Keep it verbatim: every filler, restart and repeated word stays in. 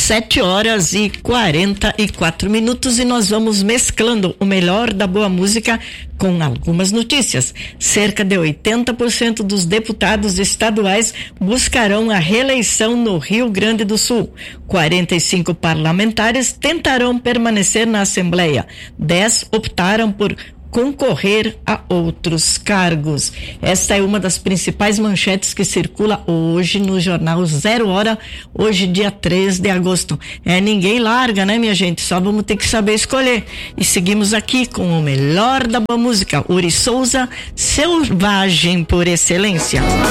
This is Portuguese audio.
Sete horas e quarenta e quatro minutos e nós vamos mesclando o melhor da boa música com algumas notícias. Cerca de oitenta por cento dos deputados estaduais buscarão a reeleição no Rio Grande do Sul. quarenta e cinco parlamentares tentarão permanecer na Assembleia. dez optaram por concorrer a outros cargos. Esta é uma das principais manchetes que circula hoje no jornal Zero Hora, hoje dia três de agosto. É, ninguém larga, né, minha gente? Só vamos ter que saber escolher. E seguimos aqui com o melhor da boa música, Uri Souza, Selvagem por Excelência.